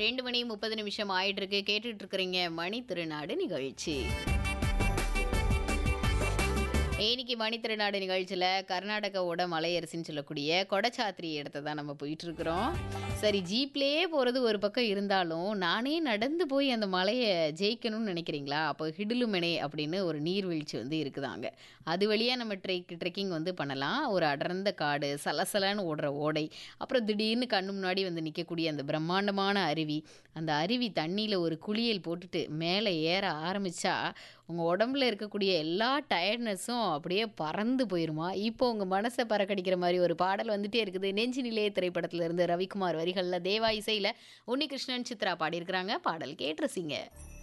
2 மணி 30 நிமிஷம் ஆயிட்டிருக்கு. கேட்டுட்டு இருக்கிறீங்க மணி திருநாடு நிகழ்ச்சி. இன்னைக்கு மணி திருநாடு நிகழ்ச்சியில கர்நாடகாவோட மலையரசின்னு சொல்லக்கூடிய கொடச்சாத்ரி இடத்த தான் நம்ம போயிட்டு இருக்கிறோம். சரி, ஜீப்லயே போறது ஒரு பக்கம் இருந்தாலும், நானே நடந்து போய் அந்த மலைய ஜெயிக்கணும்னு நினைக்கிறீங்களா? அப்போ ஹிடுலுமெனே அப்படின்னு ஒரு நீர்வீழ்ச்சி வந்து இருக்குதாங்க. அது வழியா நம்ம ட்ரெக்கிங் வந்து பண்ணலாம். ஒரு அடர்ந்த காடு, சலசலன்னு ஓடுற ஓடை, அப்புறம் திடீர்னு கண்ணு முன்னாடி வந்து நிற்கக்கூடிய அந்த பிரம்மாண்டமான அருவி. அந்த அருவி தண்ணியில ஒரு குளியல் போட்டுட்டு மேலே ஏற ஆரம்பிச்சா, உங்க உடம்புல இருக்கக்கூடிய எல்லா டயர்ட்னஸும் அப்படியே பறந்து போயிருமா. இப்போ உங்க மனசை பறக்கடிக்கிற மாதிரி ஒரு பாடல் வந்துட்டே இருக்குது. நெஞ்சினிலே திரைப்படத்துல இருந்து ரவிக்குமார் வரிகள்ல, தேவா இசையில உன்னிகிருஷ்ணன் சித்ரா பாடியிருக்கிறாங்க. பாடல் கேட்டு ரசிங்க.